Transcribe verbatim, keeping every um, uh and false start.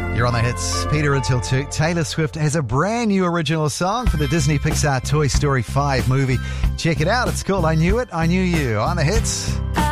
You're on the hits. Peter until two. Taylor Swift has a brand new original song for the Disney Pixar Toy Story five movie. Check it out. It's called I Knew It, I Knew You on the hits.